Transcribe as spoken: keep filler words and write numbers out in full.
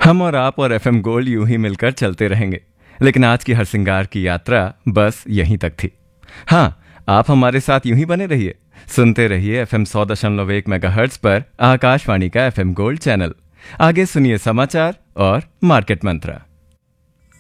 हम और आप और एफएम गोल्ड यूं ही मिलकर चलते रहेंगे, लेकिन आज की हरसिंगार की यात्रा बस यहीं तक थी। हाँ, आप हमारे साथ यूं ही बने रहिए, सुनते रहिए एफएम सौ दशमलव एक मेगाहर्ट्ज पर आकाशवाणी का एफएम गोल्ड चैनल। आगे सुनिए समाचार और मार्केट मंत्रा।